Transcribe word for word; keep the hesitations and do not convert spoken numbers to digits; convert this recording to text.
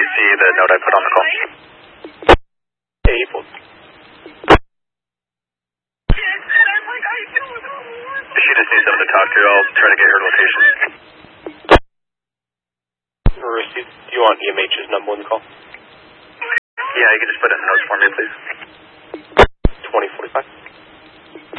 see the note I put on the call? Yeah, you pulled. She just needs someone to talk to. I'll try to get her location. Do you want E M H's number on the call? Yeah, you can just put it in the notes for me, please.